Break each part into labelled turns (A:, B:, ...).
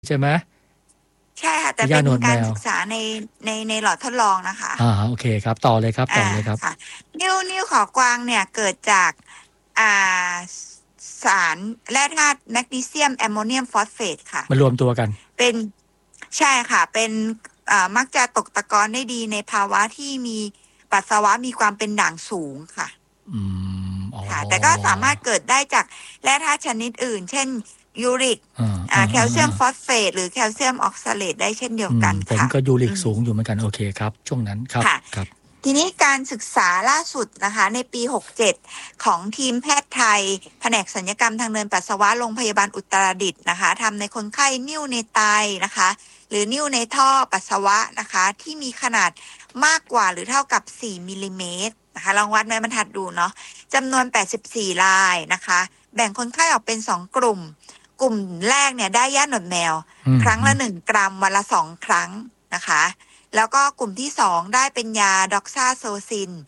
A: ใช่ไหม
B: ใช่ค่ะแต่
A: ยา
B: เป็น
A: หนวดแมว
B: การศึกษาในหลอดทดลองนะคะ
A: โอเคครับต่อเลยครับต่อเลยครับ
B: ค่ะนิ้วขอกวางเนี่ยเกิดจากอ่าสารแร่ธาตุแมกนีเซียมแอมโมเนียมฟอสเฟตค่ะ
A: มันรวมตัวกัน
B: เป็นใช่ค่ะเป็นมักจะตกตะกอนได้ดีในภาวะที่มีปัสสาวะมีความเป็นด่างสูงค่ะ
A: อืมอ๋อ
B: ค่ะแต่ก็สามารถเกิดได้จากแร่ธาตุชนิดอื่นเช่นยูริกแคลเซียมฟอสเฟตหรือแคลเซียมออกซาเลตได้เช่นเดียวกัน
A: ผม
B: ค่ะ
A: ก็ยูริกสูงอยู่เหมือนกันโอเคครับช่วงนั้นครับ
B: ค่ะ
A: ครับ
B: ทีนี้การศึกษาล่าสุดนะคะในปี67ของทีมแพทย์ไทยแผนกศัลยกรรมทางเดินปัสสาวะโรงพยาบาลอุตรดิตถ์นะคะทำในคนไข้นิ่วในไตนะคะหรือนิ่วในท่อปัสสาวะนะคะที่มีขนาดมากกว่าหรือเท่ากับ4มิลลิเมตรนะคะลองวัดไม้บรรทัดดูเนาะจำนวน84รายนะคะแบ่งคนไข้ออกเป็น2กลุ่มกลุ่มแรกเนี่ยได้ย่าหนวดแมวครั้งละ1กรัมวันละ2ครั้งนะคะแล้วก็กลุ่มที่2ได้เป็นยาด็อกซาโซซิน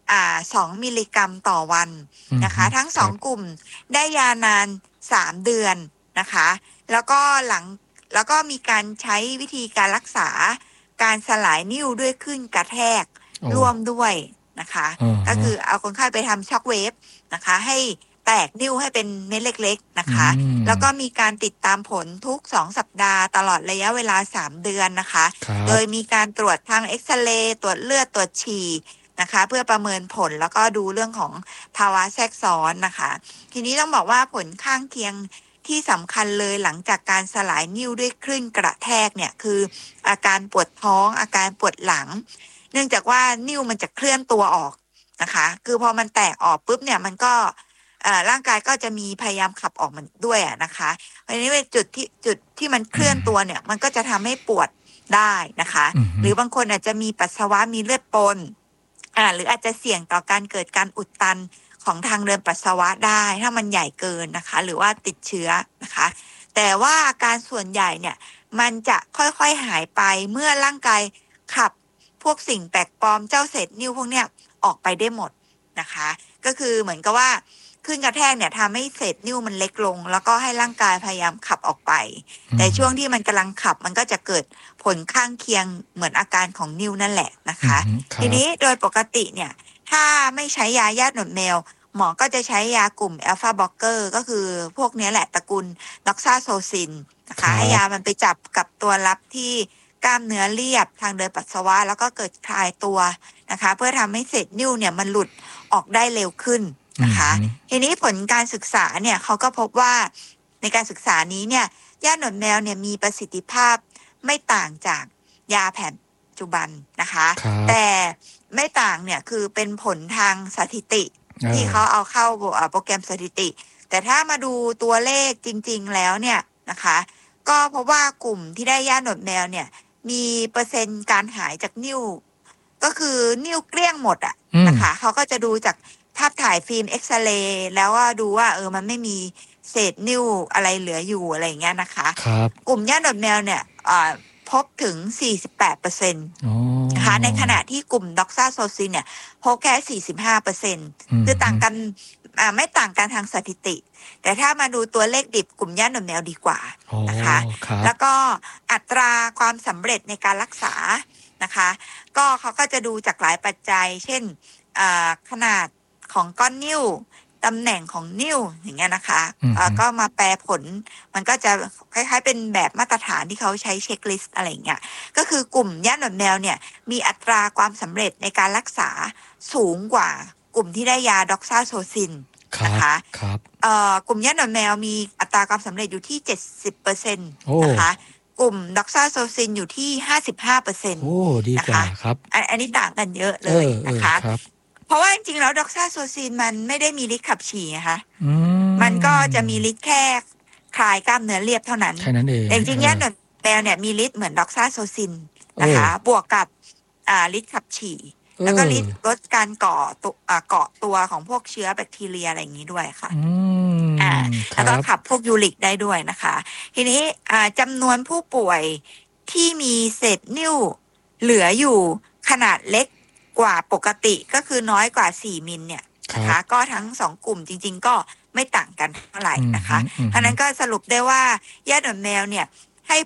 B: 2มิลลิกรัมต่อวันนะคะทั้ง2กลุ่มได้ยานาน3เดือนนะคะแล้วก็มีการใช้วิธีการรักษาการสลายนิ่วด้วยคลื่นกระแทกร่วมด้วยนะคะก็คือเอาคนไข้ไปทำช็อคเวฟนะคะให้แตกนิ่วให้เป็นเม็ดเล็กๆนะคะแล้วก็มีการติดตามผลทุก2สัปดาห์ตลอดระยะเวลา3เดือนนะคะโดยมีการตรวจทางเอ็กซเรย์ตรวจเลือดตรวจฉี่นะคะเพื่อประเมินผลแล้วก็ดูเรื่องของภาวะแทรกซ้อนนะคะทีนี้ต้องบอกว่าผลข้างเคียงที่สำคัญเลยหลังจากการสลายนิ่วด้วยคลื่นกระแทกเนี่ยคืออาการปวดท้องอาการปวดหลังเนื่องจากว่านิ่วมันจะเคลื่อนตัวออกนะคะคือพอมันแตกออกปุ๊บเนี่ยมันก็ร่างกายก็จะมีพยายามขับออกมันด้วยนะคะเพราะนี้เป็นจุดที่มันเคลื่อนตัวเนี่ยมันก็จะทำให้ปวดได้นะคะหรือบางคนอาจจะมีปัสสาวะมีเลือดปนหรืออาจจะเสี่ยงต่อการเกิดการอุดตันของทางเดินปัสสาวะได้ถ้ามันใหญ่เกินนะคะหรือว่าติดเชื้อนะคะแต่ว่าอาการส่วนใหญ่เนี่ยมันจะค่อยๆหายไปเมื่อร่างกายขับพวกสิ่งแปลกปลอมเจ้าเศษนิ่วพวกเนี้ยออกไปได้หมดนะคะก็คือเหมือนกับว่าคลื่นกระแทกเนี่ยทำให้เศษนิ่วมันเล็กลงแล้วก็ให้ร่างกายพยายามขับออกไปแต่ช่วงที่มันกำลังขับมันก็จะเกิดผลข้างเคียงเหมือนอาการของนิ่วนั่นแหละนะคะทีนี้โดยปกติเนี่ยถ้าไม่ใช้ยาย่าหนวดแมวหมอก็จะใช้ยากลุ่มอัลฟาบล็อกเกอร์ก็คือพวกนี้แหละตระกูลด็อกซาโซซินนะคะให้ยามันไปจับกับตัวรับที่กล้ามเนื้อเรียบทางเดินปัสสาวะแล้วก็เกิดคลายตัวนะคะเพื่อทำให้เศษนิ่วเนี่ยมันหลุดออกได้เร็วขึ้นนะคะทีนี้ผลการศึกษาเนี่ยเขาก็พบว่าในการศึกษานี้เนี่ยยาหนวดแมวเนี่ยมีประสิทธิภาพไม่ต่างจากยาแผนปัจจุบันนะคะแต่ไม่ต่างเนี่ยคือเป็นผลทางสถิติที่เขาเอาเข้าโปรแกรมสถิติแต่ถ้ามาดูตัวเลขจริงๆแล้วเนี่ยนะคะก็พบว่ากลุ่มที่ได้ยาหนวดแมวเนี่ยมีเปอร์เซ็นต์การหายจากนิ่วก็คือนิ่วเกลี้ยงหมดนะคะเขาก็จะดูจากภาพถ่ายฟิล์มเอ็กซเรย์แล้วก็ดูว่ามันไม่มีเศษนิ่วอะไรเหลืออยู่อะไรอย่างเงี้ยนะคะกลุ่มยาหนวดแมวเนี่ยพบถึง 48% นะคะในขณะที่กลุ่มด็อกซาโซซินเนี่ยพบแค่ 45% คือต่างกันไม่ต่างกันทางสถิติแต่ถ้ามาดูตัวเลขดิบกลุ่มย่าหนวดแมวดีกว่านะคะแล้วก็อัตราความสำเร็จในการรักษานะคะก็เขาก็จะดูจากหลายปัจจัยเช่นขนาดของก้อนนิ่วตำแหน่งของนิ่วอย่างเงี้ยนะคะก็มาแปลผลมันก็จะคล้ายๆเป็นแบบมาตรฐานที่เขาใช้เช็คลิสต์อะไรเงี้ยก็คือกลุ่มย่าหนวดแมวเนี่ยมีอัตราความสำเร็จในการรักษาสูงกว่ากลุ่มที่ได้ยาด็อกซาโซซินนะคะกลุ่มย่าหนวดแมวมีอัตราความสำเร็จอยู่ที่ 70% นะคะกลุ่มด็อกซาโซซินอยู่ที่ 55%
A: โอ้ดีกว่าครับ
B: อันนี้ต่างกันเยอะเลยนะคะเพราะว่าจริงๆแล้วด็อกซาโซซินมันไม่ได้มีฤทธิ์ขับฉี่นะคะมันก็จะมีฤทธิ์แค่คลายกล้ามเนื้อเรียบเท่านั้น
A: แค่นั้นเอง
B: แต่จริงๆย่าหนวดแมวเนี่ยมีฤทธิ์เหมือนด็อกซาโซซินนะคะบวกกับฤทธิ์ขับฉี่แล้วก็ลดการเกาะตัวของพวกเชื้อแบคทีเรียอะไรอย่างนี้ด้วยค่ะแล้วก็ขับพวกยูริกได้ด้วยนะคะทีนี้จำนวนผู้ป่วยที่มีเศษนิ่วเหลืออยู่ขนาดเล็กกว่าปกติก็คือน้อยกว่า4มิลเนี่ยนะคะก็ทั้ง2กลุ่มจริงๆก็ไม่ต่างกันเท่าไหร่นะคะเพราะนั้นก็สรุปได้ว่าย่าหนวดแมวเนี่ย